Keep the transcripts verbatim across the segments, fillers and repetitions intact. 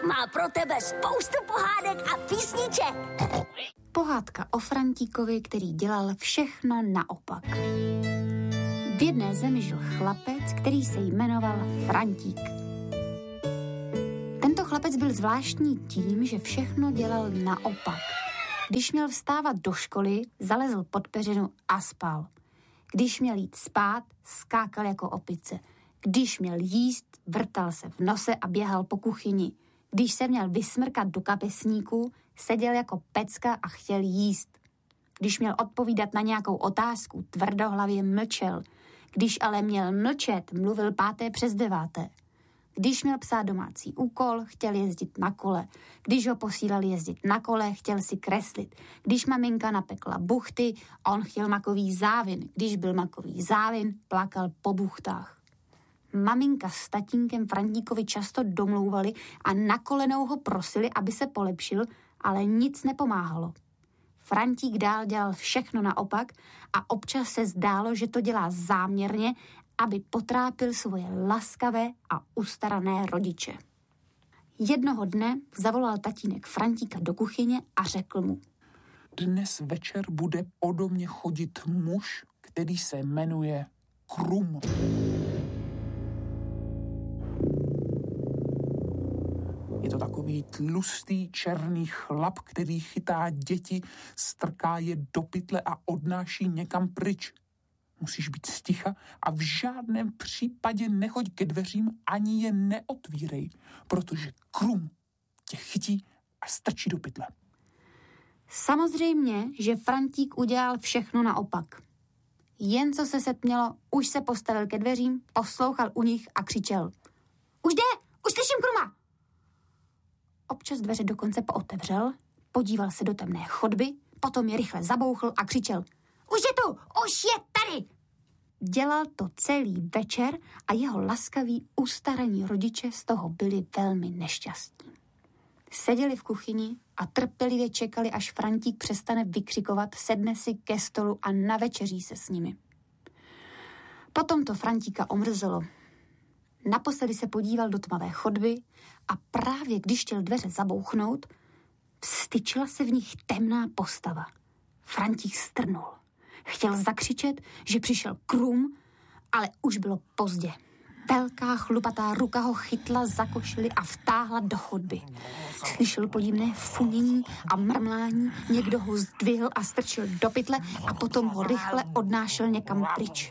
má pro tebe spoustu pohádek a písniček. Pohádka o Frantíkovi, který dělal všechno naopak. V jedné zemi žil chlapec, který se jmenoval Frantík. Tento chlapec byl zvláštní tím, že všechno dělal naopak. Když měl vstávat do školy, zalezl pod peřinu a spal. Když měl jít spát, skákal jako opice. Když měl jíst, vrtal se v nose a běhal po kuchyni. Když se měl vysmrkat do kapesníku, seděl jako pecka a chtěl jíst. Když měl odpovídat na nějakou otázku, tvrdohlavě mlčel. Když ale měl mlčet, mluvil páté přes deváté. Když měl psát domácí úkol, chtěl jezdit na kole. Když ho posílali jezdit na kole, chtěl si kreslit. Když maminka napekla buchty, on chtěl makový závin. Když byl makový závin, plakal po buchtách. Maminka s tatínkem Frantíkovi často domlouvali a na kolenou ho prosili, aby se polepšil, ale nic nepomáhalo. Frantík dál dělal všechno naopak a občas se zdálo, že to dělá záměrně, aby potrápil svoje laskavé a ustarané rodiče. Jednoho dne zavolal tatínek Frantíka do kuchyně a řekl mu: Dnes večer bude ode mě chodit muž, který se jmenuje Krum. Je to takový tlustý černý chlap, který chytá děti, strká je do pytle a odnáší někam pryč. Musíš být sticha a v žádném případě nechoď ke dveřím ani je neotvírej, protože Krum tě chytí a strčí do pytle. Samozřejmě, že Frantík udělal všechno naopak. Jen co se setmělo, už se postavil ke dveřím, poslouchal u nich a křičel: Už jde, už slyším Kruma! Občas dveře dokonce pootevřel, podíval se do temné chodby, potom je rychle zabouchl a křičel: Už je tu, už je tady! Dělal to celý večer a jeho laskaví, ustaraní rodiče z toho byli velmi nešťastní. Seděli v kuchyni a trpělivě čekali, až Frantík přestane vykřikovat, sedne si ke stolu a navečeří se s nimi. Potom to Frantíka omrzelo. Naposledy se podíval do tmavé chodby a právě když chtěl dveře zabouchnout, vstyčila se v nich temná postava. Frantík strnul. Chtěl zakřičet, že přišel Krum, ale už bylo pozdě. Velká chlupatá ruka ho chytla za košili a vtáhla do chodby. Slyšel podivné funění a mrmlání, někdo ho zdvihl a strčil do pytle a potom ho rychle odnášel někam pryč.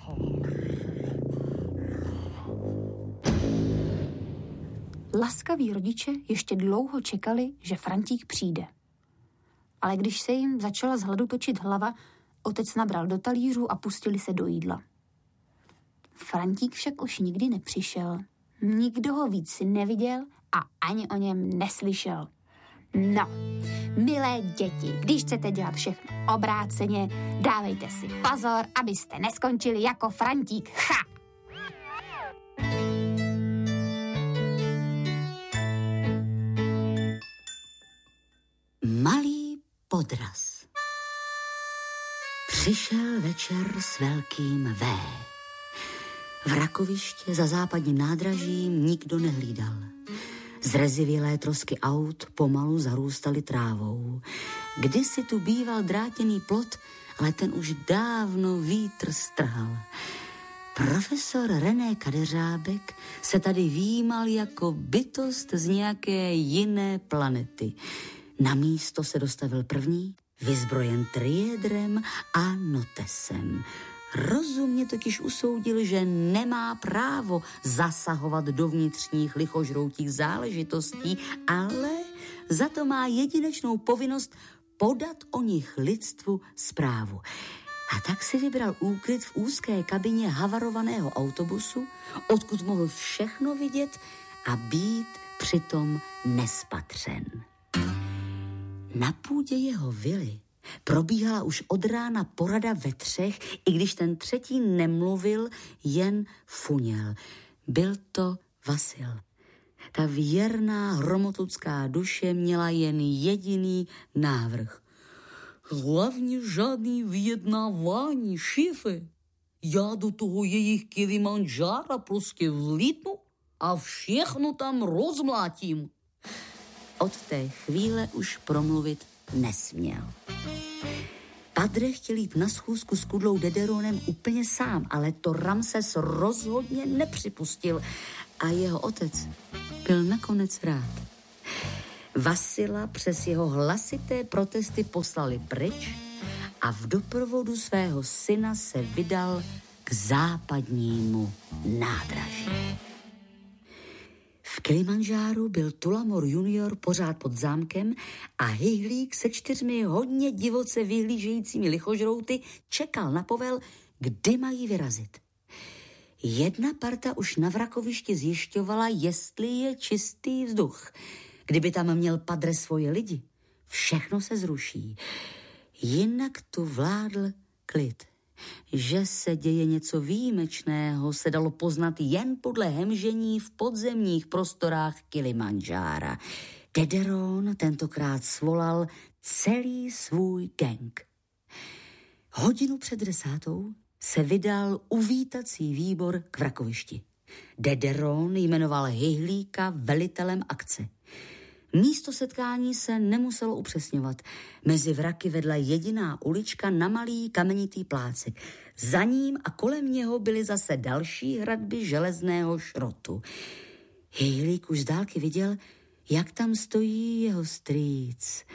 Laskaví rodiče ještě dlouho čekali, že Frantík přijde. Ale když se jim začala z hladu točit hlava, otec nabral do talířů a pustili se do jídla. Frantík však už nikdy nepřišel. Nikdo ho víc neviděl a ani o něm neslyšel. No, milé děti, když chcete dělat všechno obráceně, dávejte si pozor, abyste neskončili jako Frantík. Ha! Malý podraz. Přišel večer s velkým V. V Rakoviště za západním nádražím nikdo nehlídal. Zrezivělé trosky aut pomalu zarůstaly trávou. Kdysi tu býval drátěný plot, ale ten už dávno vítr strhal. Profesor René Kadeřábek se tady výjímal jako bytost z nějaké jiné planety. Na místo se dostavil první, vyzbrojen triédrem a notesem. Rozumně totiž usoudil, že nemá právo zasahovat do vnitřních lichožroutích záležitostí, ale za to má jedinečnou povinnost podat o nich lidstvu zprávu. A tak si vybral úkryt v úzké kabině havarovaného autobusu, odkud mohl všechno vidět a být přitom nespatřen. Na půdě jeho vily probíhala už od rána porada ve třech, i když ten třetí nemluvil, jen funěl. Byl to Vasil. Ta věrná hromotucká duše měla jen jediný návrh. Hlavně žádný vyjednávání, šéfe. Já do toho jejich Kilimanjára prostě vlítnu a všechno tam rozmlátím. od té chvíle už promluvit nesměl. Padre chtěl jít na schůzku s Kudlou Dederonem úplně sám, ale to Ramses rozhodně nepřipustil a jeho otec byl nakonec rád. Vasila přes jeho hlasité protesty poslali pryč a v doprovodu svého syna se vydal k západnímu nádraží. V Kilimandžáru byl Tulamor junior pořád pod zámkem a Hyhlík se čtyřmi hodně divoce vyhlížejícími lichožrouty čekal na povel, kdy mají vyrazit. Jedna parta už na vrakovišti zjišťovala, jestli je čistý vzduch. Kdyby tam měl Padre svoje lidi, všechno se zruší. Jinak tu vládl klid. Že se děje něco výjimečného, se dalo poznat jen podle hemžení v podzemních prostorách Kilimandžára. Dederon tentokrát svolal celý svůj gang. Hodinu před desátou se vydal uvítací výbor k vrakovišti. Dederon jmenoval Hyhlíka velitelem akce. Místo setkání se nemuselo upřesňovat. Mezi vraky vedla jediná ulička na malý kamenitý plácek. Za ním a kolem něho byly zase další hradby železného šrotu. Hyhlík už z dálky viděl, jak tam stojí jeho strýc.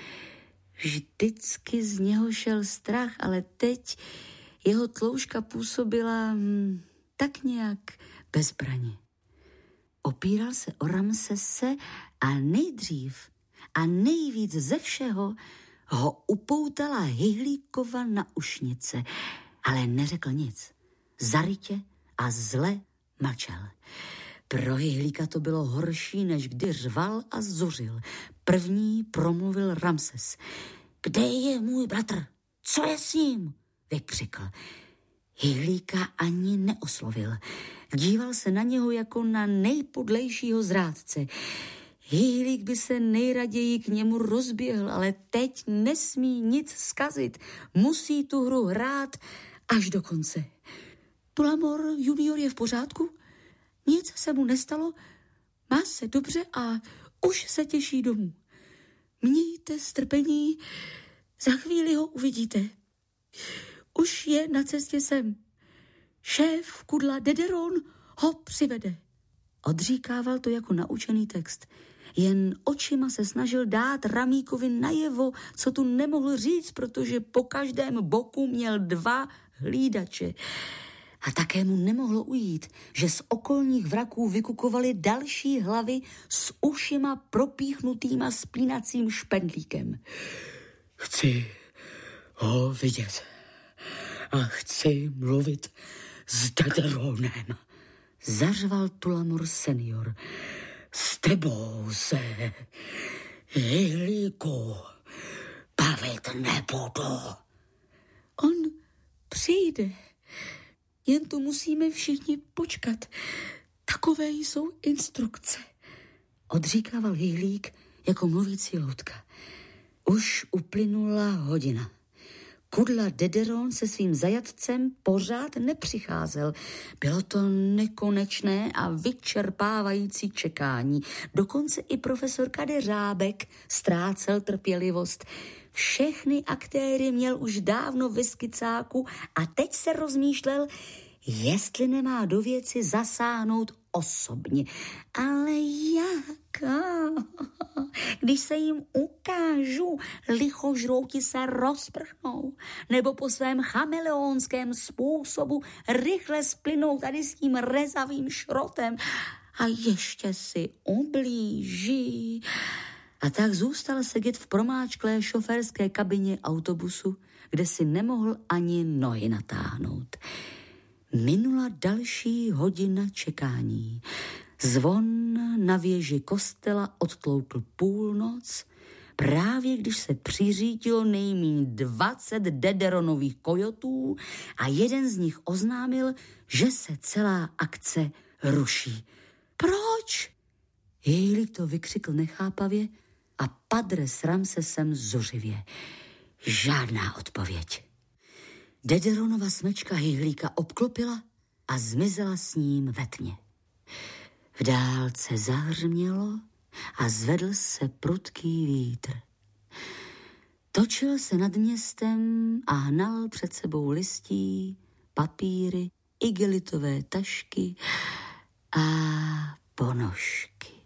Vždycky z něho šel strach, ale teď jeho tloušťka působila hm, tak nějak bezbraně. Opíral se o Ramsese a nejdřív a nejvíc ze všeho ho upoutala Hyhlíkova naušnice, ale neřekl nic. Zarytě a zle mlčel. Pro Hyhlíka to bylo horší, než kdy řval a zuřil. První promluvil Ramses. Kde je můj bratr? Co je s ním? Vykřikl. Hyhlíka ani neoslovil. Díval se na něho jako na nejpodlejšího zrádce. Hyhlík by se nejraději k němu rozběhl, ale teď nesmí nic zkazit. Musí tu hru hrát až do konce. Tulamor junior je v pořádku? Nic se mu nestalo? Má se dobře a už se těší domů. Mějte strpení, za chvíli ho uvidíte. Už je na cestě sem. Šéf Kudla Dederon ho přivede. Odříkával to jako naučený text. Jen očima se snažil dát Ramíkovi najevo, co tu nemohl říct, protože po každém boku měl dva hlídače. A také mu nemohlo ujít, že z okolních vraků vykukovaly další hlavy s ušima propíchnutýma spínacím špendlíkem. Chci ho vidět a chci mluvit s Dederonem, zařval Tulamor senior. S tebou se, Hyhlíku, bavit nebudu. On přijde, jen tu musíme všichni počkat. Takové jsou instrukce. Odříkával Hyhlík jako mluvící loutka. Už uplynula hodina. Kudla Dederon se svým zajatcem pořád nepřicházel. Bylo to nekonečné a vyčerpávající čekání. Dokonce i profesor Kadeřábek ztrácel trpělivost. Všechny aktéry měl už dávno ve skicáku a teď se rozmýšlel, jestli nemá do věci zasáhnout osobně. Ale jak? Když se jim ukážu, lichožrouti se rozprchnou, nebo po svém chameleonském způsobu rychle splynou tady s tím rezavým šrotem a ještě si ublíží. A tak zůstal sedět v promáčklé šoférské kabině autobusu, kde si nemohl ani nohy natáhnout. Minula další hodina čekání. Zvon na věži kostela odtloukl půlnoc, právě když se přiřítilo nejmíň dvacet Dederonových kojotů a jeden z nich oznámil, že se celá akce ruší. Proč? Hyhlík to vykřikl nechápavě a Padre s Ramsesem zuřivě. Žádná odpověď. Dederonova smečka Hyhlíka obklopila a zmizela s ním ve tmě. V dálce zahřmělo a zvedl se prudký vítr. Točil se nad městem a hnal před sebou listí, papíry, igelitové tašky a ponožky.